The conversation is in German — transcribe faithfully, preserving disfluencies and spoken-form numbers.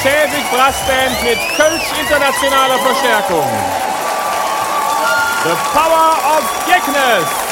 Schäbig Brassband mit Kölsch internationaler Verstärkung. The Power of Geknes.